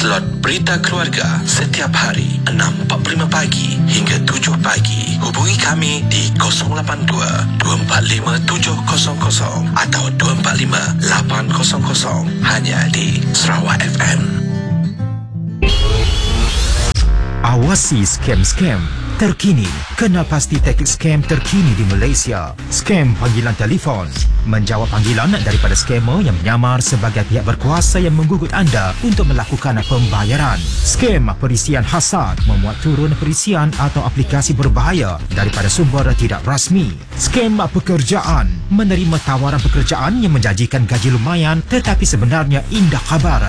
slot Berita Keluarga setiap hari 6.45 pagi hingga 7 pagi. Hubungi kami di 082-245-700 atau 245-800 hanya di Sarawak FM. Awasi scam-scam terkini. Kenal pasti taktik scam terkini di Malaysia. Scam panggilan telefon. Menjawab panggilan daripada skamer yang menyamar sebagai pihak berkuasa yang menggugut anda untuk melakukan pembayaran. Scam perisian hasad. Memuat turun perisian atau aplikasi berbahaya daripada sumber tidak rasmi. Scam pekerjaan. Menerima tawaran pekerjaan yang menjanjikan gaji lumayan tetapi sebenarnya indah khabar